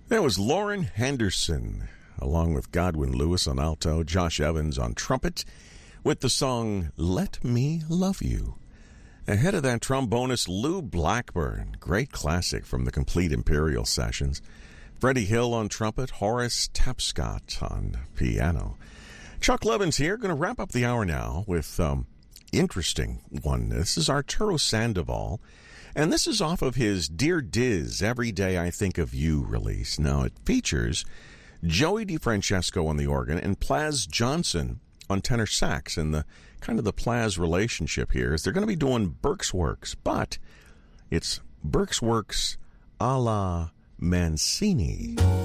That was Lauren Henderson, along with Godwin Lewis on alto, Josh Evans on trumpet, with the song Let Me Love You. Ahead of that, trombonist Lou Blackburn, great classic from the Complete Imperial Sessions. Freddie Hill on trumpet, Horace Tapscott on piano. Chuck Levins here, going to wrap up the hour now with interesting one. This is Arturo Sandoval, and this is off of his Dear Diz, Every Day I Think of You release. Now, it features Joey DeFrancesco on the organ and Plaz Johnson on tenor sax. And the kind of the Plaz relationship here is they're going to be doing Berk's Works, but it's Berk's Works a la Mancini.